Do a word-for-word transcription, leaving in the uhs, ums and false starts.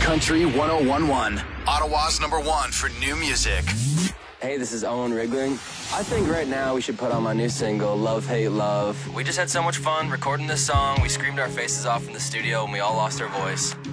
Country one oh one point one, Ottawa's number one for new music. Hey, this is Owen Rigling. I think right now we should put on my new single, Love, Hate, Love. We just had so much fun recording this song. We screamed our faces off in the studio and we all lost our voice.